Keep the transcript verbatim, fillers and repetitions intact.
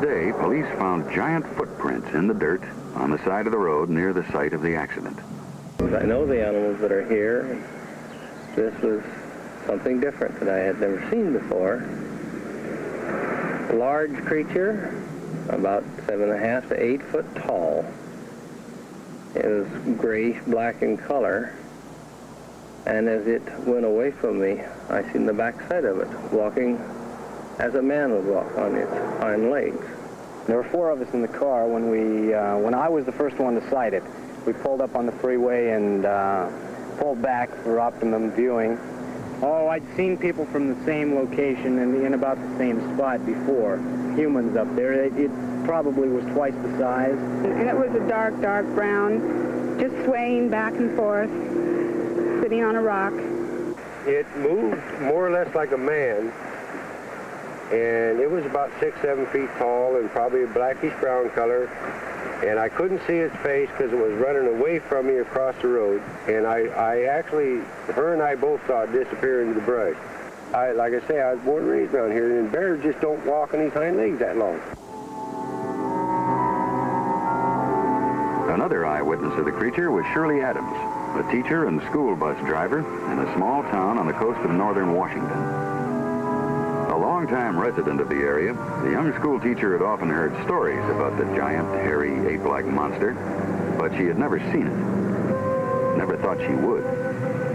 day, police found giant footprints in the dirt on the side of the road near the site of the accident. I know the animals that are here. This was something different that I had never seen before. A large creature, about seven and a half to eight foot tall. It was grayish black in color. And as it went away from me, I seen the back side of it, walking as a man would walk on its hind legs. There were four of us in the car when we, uh, when I was the first one to sight it. We pulled up on the freeway and uh, pulled back for optimum viewing. Oh, I'd seen people from the same location and in about the same spot before. Humans up there. It, it probably was twice the size. And it was a dark, dark brown, just swaying back and forth, sitting on a rock. It moved more or less like a man, and it was about six, seven feet tall and probably a blackish brown color. And I couldn't see its face because it was running away from me across the road. And I, I actually, her and I both saw it disappear into the brush. I, like I say, I was born and raised around here, and bears just don't walk on his hind legs that long. Another eyewitness of the creature was Shirley Adams, a teacher and school bus driver in a small town on the coast of northern Washington. A longtime resident of the area, the young school teacher had often heard stories about the giant, hairy, ape-like monster, but she had never seen it. Never thought she would.